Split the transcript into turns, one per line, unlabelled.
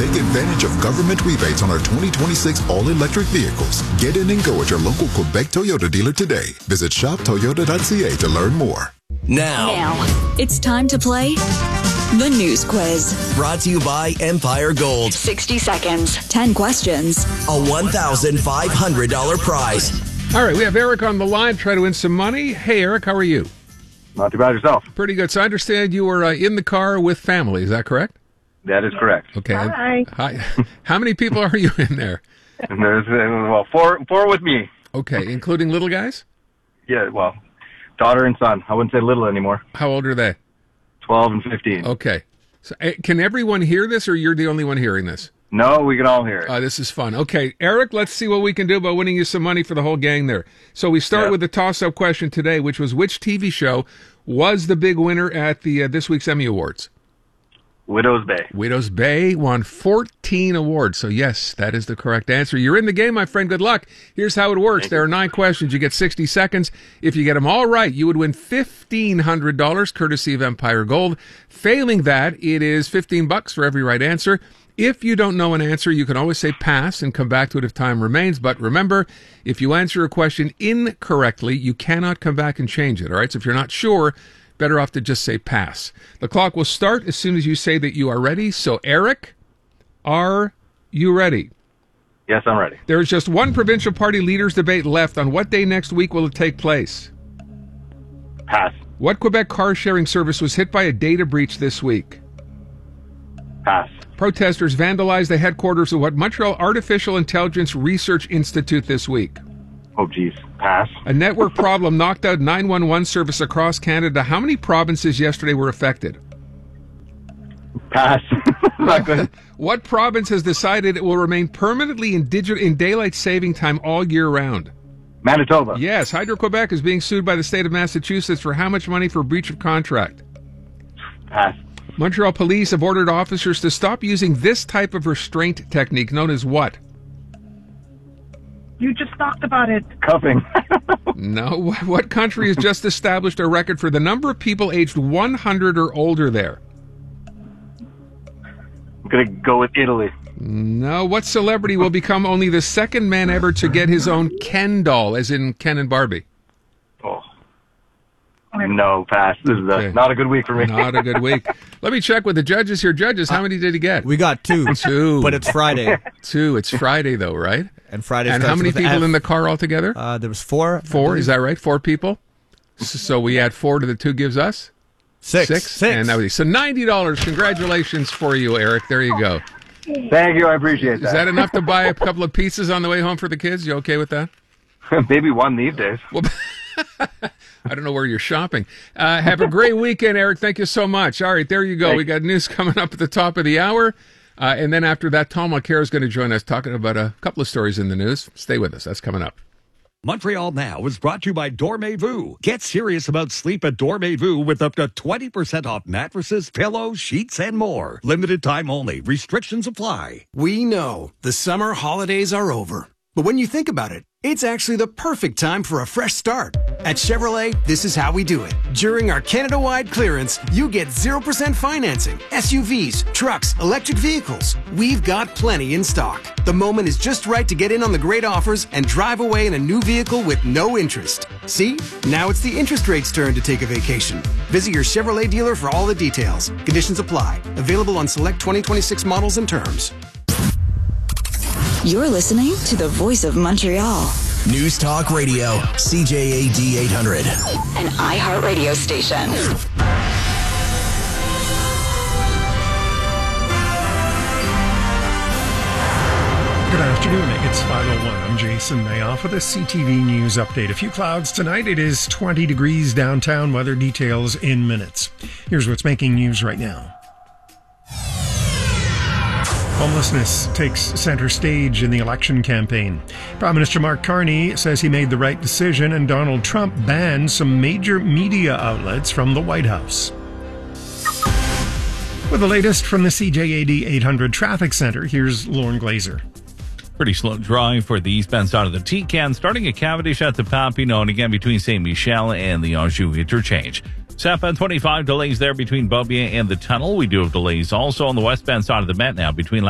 Take advantage of government rebates on our 2026 all-electric vehicles. Get in and go at your local Quebec Toyota dealer today. Visit shoptoyota.ca to learn more.
Now, it's time to play the News Quiz.
Brought to you by Empire Gold.
60 seconds, 10 questions,
A $1,500 prize.
All right, we have Eric on the line, try to win some money. Hey, Eric, how are you?
Not too bad yourself.
Pretty good. So I understand you were in the car with family. Is that correct?
That is correct.
Okay.
Hi.
How many people are you in there?
And there's four with me.
Okay, including little guys?
Yeah, well, daughter and son. I wouldn't say little anymore.
How old are they?
12 and 15.
Okay. So can everyone hear this, or you're the only one hearing this?
No, we can all hear it.
This is fun. Okay, Eric, let's see what we can do about winning you some money for the whole gang there. So we start with the toss-up question today, which was which TV show was the big winner at the this week's Emmy Awards?
Widow's Bay.
Widow's Bay won 14 awards. So, yes, that is the correct answer. You're in the game, my friend. Good luck. Here's how it works. There are 9 questions. You get 60 seconds. If you get them all right, you would win $1,500, courtesy of Empire Gold. Failing that, it is $15 for every right answer. If you don't know an answer, you can always say pass and come back to it if time remains. But remember, if you answer a question incorrectly, you cannot come back and change it. All right? So if you're not sure, better off to just say pass. The clock will start as soon as you say that you are ready. So, Eric, are you ready?
Yes, I'm ready.
There is just one provincial party leaders debate left. On what day next week will it take place?
Pass.
What Quebec car-sharing service was hit by a data breach this week?
Pass.
Protesters vandalized the headquarters of what Montreal Artificial Intelligence Research Institute this week?
Oh, geez. Pass.
A network problem knocked out 911 service across Canada. How many provinces yesterday were affected?
Pass. Not good.
What province has decided it will remain permanently in daylight saving time all year round?
Manitoba.
Yes. Hydro-Quebec is being sued by the state of Massachusetts for how much money for breach of contract?
Pass.
Montreal police have ordered officers to stop using this type of restraint technique known as what?
You just talked about it.
Cuffing.
No. What country has just established a record for the number of people aged 100 or older there?
I'm going to go with Italy.
No. What celebrity will become only the second man ever to get his own Ken doll, as in Ken and Barbie?
Oh. No, pass. This is not a good week for me.
Not a good week. Let me check with the judges here. Judges, how many did he get?
We got 2.
2.
But it's Friday.
2. It's Friday, though, right?
And Friday.
And how many people in the car altogether?
There was 4.
4, is that right? 4 people? So we add 4 to the 2 gives us?
6.
And that was so $90. Congratulations for you, Eric. There you go.
Thank you. I appreciate that.
Is that enough to buy a couple of pizzas on the way home for the kids? You okay with that?
Maybe one these days.
Well, I don't know where you're shopping. Have a great weekend, Eric. Thank you so much. All right, there you go.
Thanks.
We got news coming up at the top of the hour. And then after that, Tom LaCare is going to join us talking about a couple of stories in the news. Stay with us. That's coming up.
Montreal Now is brought to you by Dormez-vous. Get serious about sleep at Dormez-vous with up to 20% off mattresses, pillows, sheets, and more. Limited time only. Restrictions apply.
We know the summer holidays are over. But when you think about it, it's actually the perfect time for a fresh start. At Chevrolet, this is how we do it. During our Canada-wide clearance, you get 0% financing, SUVs, trucks, electric vehicles. We've got plenty in stock. The moment is just right to get in on the great offers and drive away in a new vehicle with no interest. See? Now it's the interest rate's turn to take a vacation. Visit your Chevrolet dealer for all the details. Conditions apply. Available on select 2026 models and terms.
You're listening to the Voice of Montreal.
News Talk Radio, CJAD 800.
An iHeartRadio station.
Good afternoon. It's 5:01. I'm Jason Mayoff with a CTV News update. A few clouds tonight. It is 20 degrees downtown. Weather details in minutes. Here's what's making news right now. Homelessness takes center stage in the election campaign. Prime Minister Mark Carney says he made the right decision, and Donald Trump banned some major media outlets from the White House. With the latest from the CJAD 800 Traffic Center, here's Lauren Glazer.
Pretty slow drive for the eastbound side of the T-Can, starting at Cavendish at the Papineau, and again between St. Michel and the Anjou interchange. Southbound 25 delays there between Beaubien and the tunnel. We do have delays also on the westbound side of the Met now between